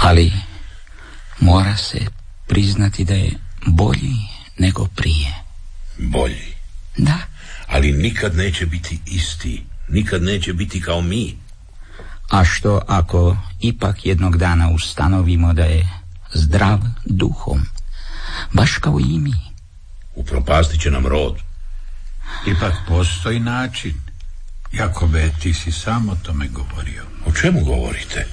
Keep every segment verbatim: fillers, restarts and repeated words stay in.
Ali mora se priznati da je bolji nego prije. Bolji? Da. Ali nikad neće biti isti. Nikad neće biti kao mi. A što ako ipak jednog dana ustanovimo da je zdrav duhom, baš kao i mi? Upropastit će nam rod. Ipak postoji način. Jakobe, ti si sam o tome govorio. O čemu govorite?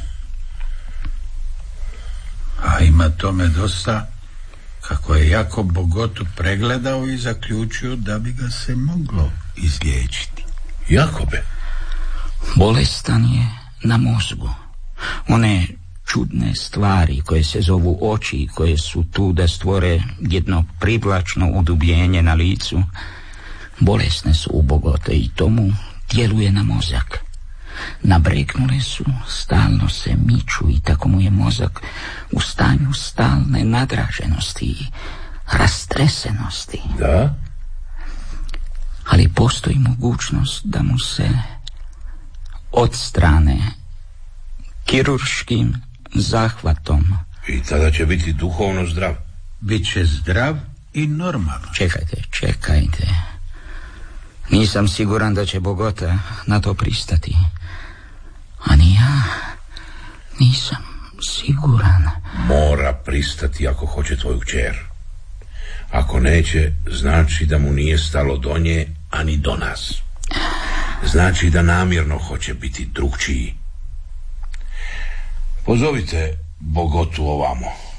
A ima tome dosta, kako je Jakob Bogotu pregledao i zaključio da bi ga se moglo izliječiti. Jakobe? Bolestan je na mozgu. One čudne stvari koje se zovu oči i koje su tu da stvore jedno privlačno udubljenje na licu, bolesne su u Bogote i tomu djeluje na mozak. Nabreknule su, stalno se miču i tako mu je mozak u stanju stalne nadraženosti i rastresenosti. Da? Ali postoji mogućnost da mu se odstrane kirurškim zahvatom. I tada će biti duhovno zdrav. Biće zdrav i normalan. Čekajte, čekajte. Nisam siguran da će Bogota na to pristati. A ni ja nisam siguran. Mora pristati ako hoće tvoju kćer. Ako neće, znači da mu nije stalo do nje, ani do nas. Znači da namjerno hoće biti drugčiji. Pozovite Bogotu ovamo.